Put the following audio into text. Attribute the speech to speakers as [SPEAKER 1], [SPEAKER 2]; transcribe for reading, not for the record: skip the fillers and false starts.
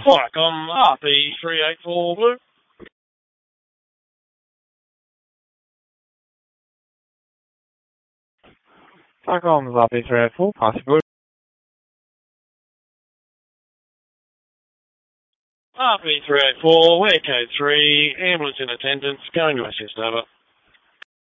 [SPEAKER 1] Flycom RP384 Blue. Flycom RP384, possible. RP384, we're code 3, ambulance in attendance, going to assist, over.